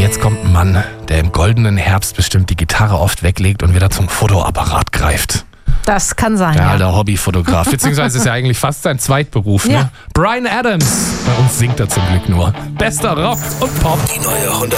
jetzt kommt ein Mann, der im goldenen Herbst bestimmt die Gitarre oft weglegt und wieder zum Fotoapparat greift. Das kann sein, Der ja. alter Hobbyfotograf, beziehungsweise ist ja eigentlich fast sein Zweitberuf, ne? Ja. Bryan Adams. Bei uns singt er zum Glück nur. Bester Rock und Pop. Die neue 100